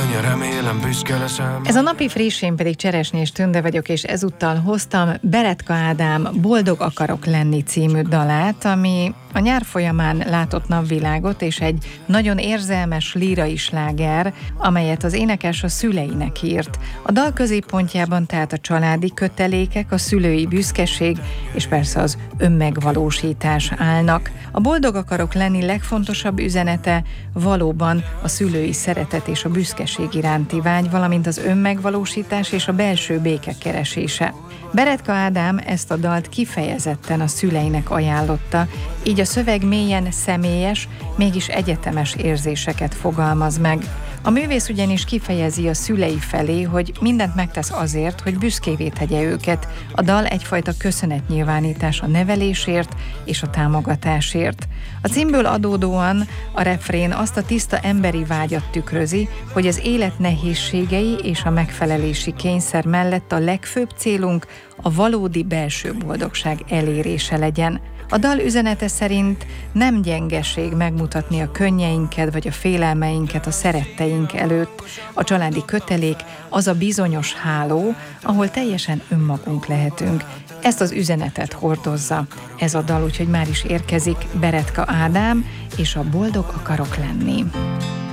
anya, remélem büszke leszem. Ez a napi friss, én pedig Cseresnyés Tünde vagyok, és ezúttal hoztam Beretka Ádám Boldog akarok lenni című dalát, ami a nyár folyamán látott napvilágot, és egy nagyon érzelmes lírai sláger, amelyet az énekes a szüleinek írt. A dal középpontjában tehát a családi kötelékek, a szülői büszkeség és persze az önmegvalósítás állnak. A Boldog akarok lenni legfontosabb üzenete valóban a szülői szeretet és a büszkeség iránti vágy, valamint az önmegvalósítás és a belső béke keresése. Beretka Ádám ezt a dalt kifejezetten a szüleinek ajánlotta, így a szöveg mélyen személyes, mégis egyetemes érzéseket fogalmaz meg. A művész ugyanis kifejezi a szülei felé, hogy mindent megtesz azért, hogy büszkévé tegye őket. A dal egyfajta köszönetnyilvánítás a nevelésért és a támogatásért. A címből adódóan a refrén azt a tiszta emberi vágyat tükrözi, hogy az élet nehézségei és a megfelelési kényszer mellett a legfőbb célunk a valódi belső boldogság elérése legyen. A dal üzenete szerint nem gyengeség megmutatni a könnyeinket vagy a félelmeinket a szeretteink előtt. A családi kötelék az a bizonyos háló, ahol teljesen önmagunk lehetünk. Ezt az üzenetet hordozza ez a dal, úgyhogy már is érkezik Beretka Ádám és a Boldog akarok lenni.